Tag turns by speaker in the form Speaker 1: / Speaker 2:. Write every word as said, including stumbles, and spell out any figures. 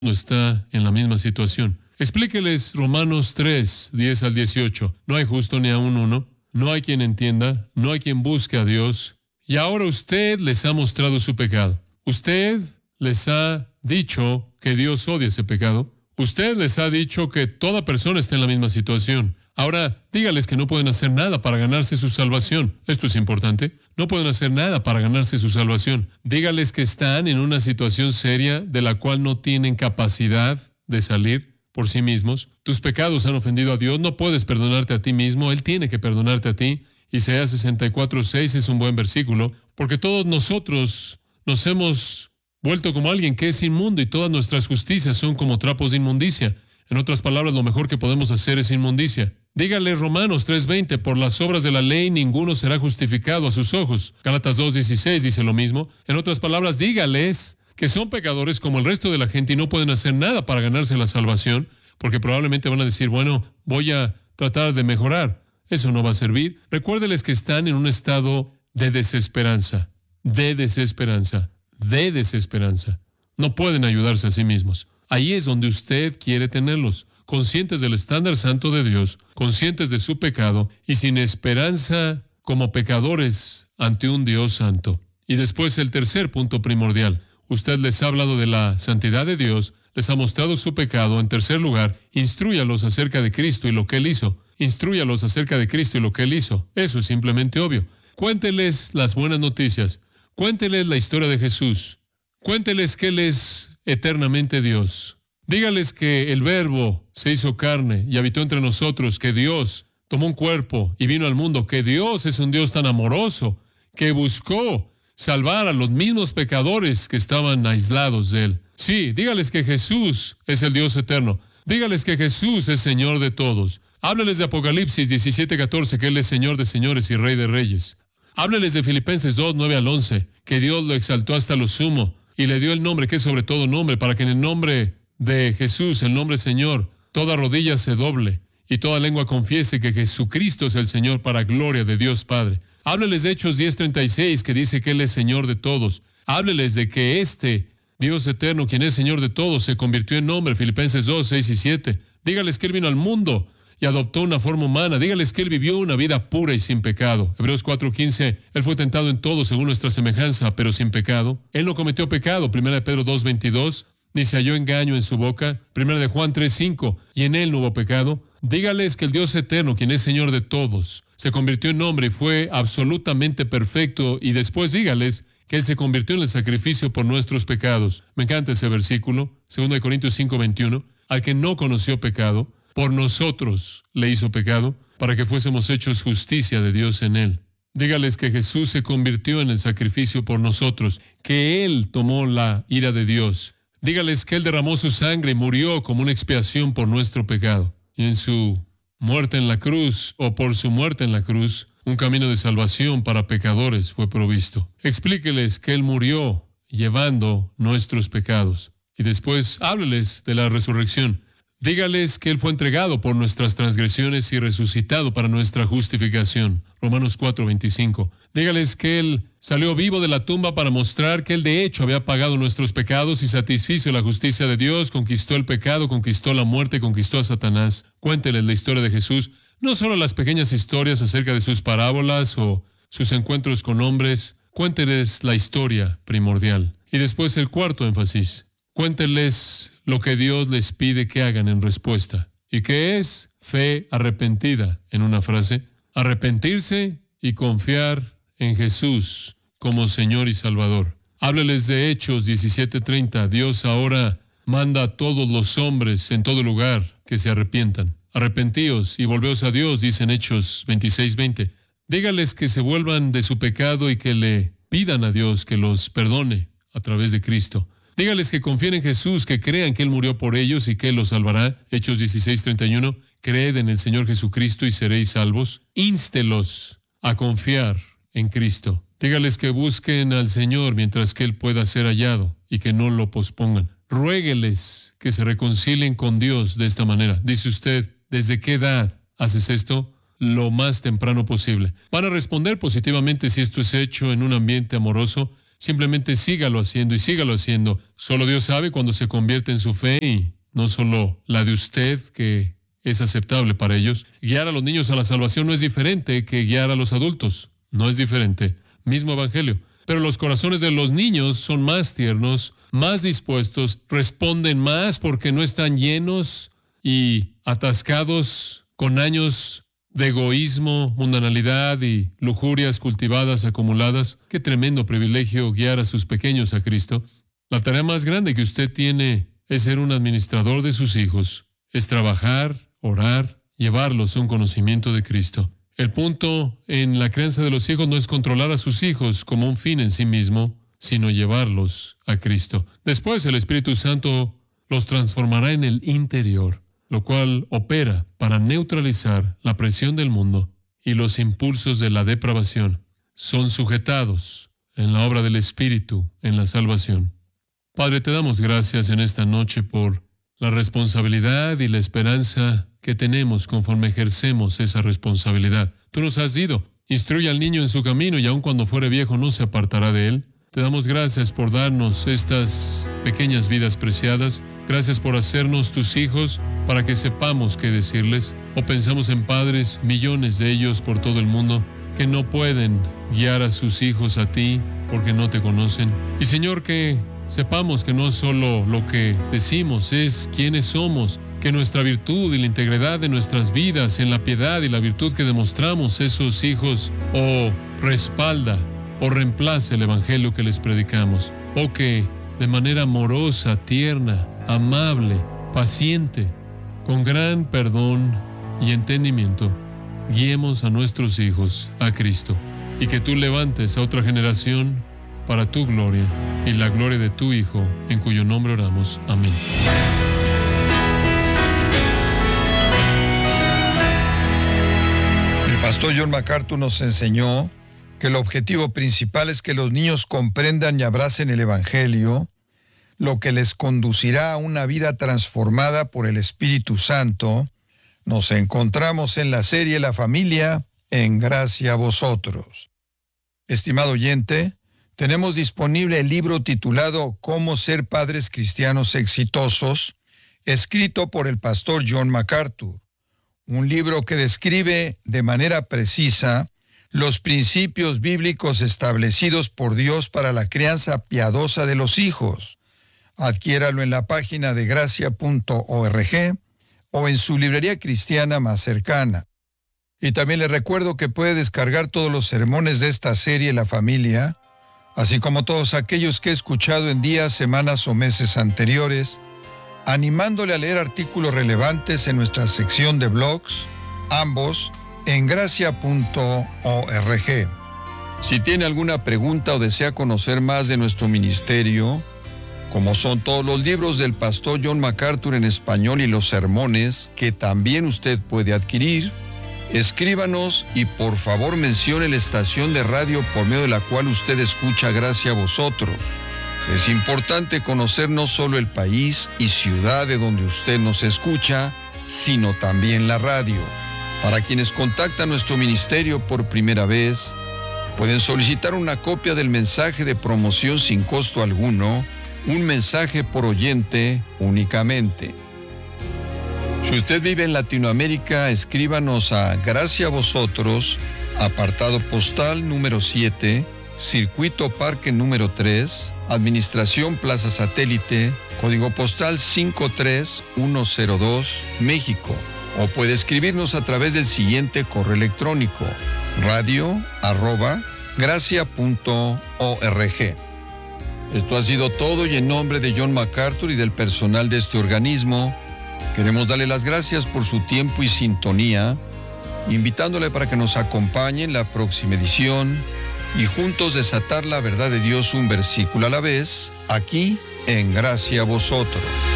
Speaker 1: está en la misma situación. Explíqueles Romanos tres, diez al dieciocho. No hay justo ni aun uno. No hay quien entienda. No hay quien busque a Dios. Y ahora usted les ha mostrado su pecado. Usted les ha dicho que Dios odia ese pecado. Usted les ha dicho que toda persona está en la misma situación. Ahora, dígales que no pueden hacer nada para ganarse su salvación. Esto es importante. No pueden hacer nada para ganarse su salvación. Dígales que están en una situación seria de la cual no tienen capacidad de salir por sí mismos. Tus pecados han ofendido a Dios. No puedes perdonarte a ti mismo. Él tiene que perdonarte a ti. Isaías sesenta y cuatro, seis es un buen versículo, porque todos nosotros nos hemos vuelto como alguien que es inmundo y todas nuestras justicias son como trapos de inmundicia. En otras palabras, lo mejor que podemos hacer es inmundicia. Dígale Romanos tres veinte, por las obras de la ley ninguno será justificado a sus ojos. Gálatas dos dieciséis dice lo mismo. En otras palabras, dígales que son pecadores como el resto de la gente y no pueden hacer nada para ganarse la salvación, porque probablemente van a decir, bueno, voy a tratar de mejorar. Eso no va a servir. Recuérdeles que están en un estado de desesperanza, de desesperanza, de desesperanza. No pueden ayudarse a sí mismos. Ahí es donde usted quiere tenerlos, conscientes del estándar santo de Dios, conscientes de su pecado y sin esperanza como pecadores ante un Dios santo. Y después el tercer punto primordial. Usted les ha hablado de la santidad de Dios, les ha mostrado su pecado. En tercer lugar, instrúyalos acerca de Cristo y lo que Él hizo. Instrúyalos acerca de Cristo y lo que Él hizo. Eso es simplemente obvio. Cuénteles las buenas noticias. Cuénteles la historia de Jesús. Cuénteles que Él es eternamente Dios. Dígales que el Verbo se hizo carne y habitó entre nosotros, que Dios tomó un cuerpo y vino al mundo, que Dios es un Dios tan amoroso que buscó salvar a los mismos pecadores que estaban aislados de Él. Sí, dígales que Jesús es el Dios eterno. Dígales que Jesús es Señor de todos. Hábleles de Apocalipsis diecisiete catorce, que Él es Señor de señores y Rey de reyes. Hábleles de Filipenses dos, nueve al once, que Dios lo exaltó hasta lo sumo y le dio el nombre que es sobre todo nombre, para que en el nombre de Jesús, el nombre Señor, toda rodilla se doble y toda lengua confiese que Jesucristo es el Señor, para gloria de Dios Padre. Hábleles de Hechos diez treinta y seis, que dice que Él es Señor de todos. Hábleles de que este Dios eterno, quien es Señor de todos, se convirtió en hombre, Filipenses dos, seis y siete. Dígales que Él vino al mundo y adoptó una forma humana. Dígales que Él vivió una vida pura y sin pecado. Hebreos cuatro quince, Él fue tentado en todo según nuestra semejanza, pero sin pecado. Él no cometió pecado, primera de Pedro dos veintidós, ni se halló engaño en su boca, primera de Juan tres cinco, y en Él no hubo pecado. Dígales que el Dios eterno, quien es Señor de todos, se convirtió en hombre y fue absolutamente perfecto, y después dígales que Él se convirtió en el sacrificio por nuestros pecados. Me encanta ese versículo, segunda de Corintios cinco veintiuno, al que no conoció pecado, por nosotros le hizo pecado, para que fuésemos hechos justicia de Dios en Él. Dígales que Jesús se convirtió en el sacrificio por nosotros, que Él tomó la ira de Dios. Dígales que Él derramó su sangre y murió como una expiación por nuestro pecado. Y en su muerte en la cruz, o por su muerte en la cruz, un camino de salvación para pecadores fue provisto. Explíqueles que Él murió llevando nuestros pecados. Y después hábleles de la resurrección. Dígales que Él fue entregado por nuestras transgresiones y resucitado para nuestra justificación. Romanos cuatro veinticinco. Dígales que Él salió vivo de la tumba para mostrar que Él de hecho había pagado nuestros pecados y satisfizo la justicia de Dios, conquistó el pecado, conquistó la muerte, conquistó a Satanás. Cuénteles la historia de Jesús, no solo las pequeñas historias acerca de sus parábolas o sus encuentros con hombres. Cuénteles la historia primordial. Y después el cuarto énfasis. Cuénteles lo que Dios les pide que hagan en respuesta. ¿Y qué es? Fe arrepentida, en una frase. Arrepentirse y confiar en Jesús como Señor y Salvador. Hábleles de Hechos diecisiete treinta. Dios ahora manda a todos los hombres en todo lugar que se arrepientan. Arrepentíos y volveos a Dios, dicen Hechos veintiséis veinte. Dígales que se vuelvan de su pecado y que le pidan a Dios que los perdone a través de Cristo. Dígales que confíen en Jesús, que crean que Él murió por ellos y que Él los salvará. Hechos dieciséis treinta y uno. Creed en el Señor Jesucristo y seréis salvos. Ínstelos a confiar en Cristo. Dígales que busquen al Señor mientras que Él pueda ser hallado y que no lo pospongan. Ruégueles que se reconcilien con Dios de esta manera. Dice usted, ¿desde qué edad haces esto? Lo más temprano posible. Van a responder positivamente si esto es hecho en un ambiente amoroso. Simplemente sígalo haciendo y sígalo haciendo. Solo Dios sabe cuándo se convierte en su fe y no solo la de usted, que es aceptable para ellos. Guiar a los niños a la salvación no es diferente que guiar a los adultos. No es diferente. Mismo evangelio. Pero los corazones de los niños son más tiernos, más dispuestos, responden más porque no están llenos y atascados con años de egoísmo, mundanalidad y lujurias cultivadas, acumuladas. Qué tremendo privilegio guiar a sus pequeños a Cristo. La tarea más grande que usted tiene es ser un administrador de sus hijos. Es trabajar, orar, llevarlos a un conocimiento de Cristo. El punto en la crianza de los hijos no es controlar a sus hijos como un fin en sí mismo, sino llevarlos a Cristo. Después el Espíritu Santo los transformará en el interior, lo cual opera para neutralizar la presión del mundo y los impulsos de la depravación. Son sujetados en la obra del Espíritu, en la salvación. Padre, te damos gracias en esta noche por la responsabilidad y la esperanza que tenemos conforme ejercemos esa responsabilidad. Tú nos has dicho, instruye al niño en su camino y aun cuando fuere viejo no se apartará de él. Te damos gracias por darnos estas pequeñas vidas preciadas. Gracias por hacernos tus hijos para que sepamos qué decirles. O pensamos en padres, millones de ellos por todo el mundo, que no pueden guiar a sus hijos a ti porque no te conocen. Y Señor, que sepamos que no solo lo que decimos es quiénes somos, que nuestra virtud y la integridad de nuestras vidas en la piedad y la virtud que demostramos esos hijos o respalda o reemplace el evangelio que les predicamos, o que de manera amorosa, tierna, amable, paciente, con gran perdón y entendimiento, guiemos a nuestros hijos a Cristo, y que tú levantes a otra generación para tu gloria y la gloria de tu Hijo, en cuyo nombre oramos. Amén.
Speaker 2: El pastor John MacArthur nos enseñó que el objetivo principal es que los niños comprendan y abracen el Evangelio, lo que les conducirá a una vida transformada por el Espíritu Santo. Nos encontramos en la serie La Familia, en gracia a vosotros. Estimado oyente, tenemos disponible el libro titulado Cómo ser padres cristianos exitosos, escrito por el pastor John MacArthur. Un libro que describe de manera precisa los principios bíblicos establecidos por Dios para la crianza piadosa de los hijos. Adquiéralo en la página de gracia punto org o en su librería cristiana más cercana. Y también le recuerdo que puede descargar todos los sermones de esta serie La Familia, así como todos aquellos que he escuchado en días, semanas o meses anteriores, animándole a leer artículos relevantes en nuestra sección de blogs, ambos en gracia punto org. Si tiene alguna pregunta o desea conocer más de nuestro ministerio, como son todos los libros del pastor John MacArthur en español y los sermones que también usted puede adquirir, escríbanos y por favor mencione la estación de radio por medio de la cual usted escucha Gracia a Vosotros. Es importante conocer no solo el país y ciudad de donde usted nos escucha, sino también la radio. Para quienes contactan nuestro ministerio por primera vez, pueden solicitar una copia del mensaje de promoción sin costo alguno, un mensaje por oyente únicamente. Si usted vive en Latinoamérica, escríbanos a Gracia a Vosotros, apartado postal número siete, Circuito Parque número tres, Administración Plaza Satélite, código postal cinco tres uno cero dos, México. O puede escribirnos a través del siguiente correo electrónico, radio arroba gracia punto org. Esto ha sido todo y en nombre de John MacArthur y del personal de este organismo, queremos darle las gracias por su tiempo y sintonía, invitándole para que nos acompañe en la próxima edición y juntos desatar la verdad de Dios un versículo a la vez, aquí en Gracia a Vosotros.